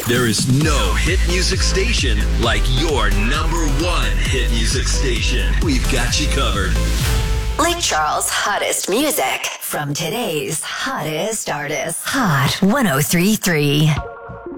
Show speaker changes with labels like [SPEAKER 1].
[SPEAKER 1] There is no hit music station like your number one hit music station. We've got you covered.
[SPEAKER 2] Lake Charles' hottest music from today's hottest artists. Hot 103.3.